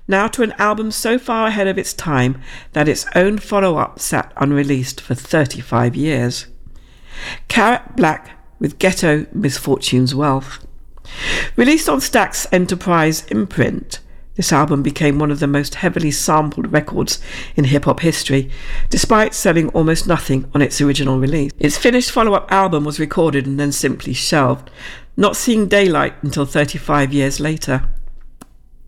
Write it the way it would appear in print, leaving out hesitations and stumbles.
now to an album so far ahead of its time that its own follow-up sat unreleased for 35 years. Carrot Black with Ghetto Misfortunes Wealth. Released on Stax Enterprise imprint, this album became one of the most heavily sampled records in hip-hop history, despite selling almost nothing on its original release. Its finished follow-up album was recorded and then simply shelved, not seeing daylight until 35 years later.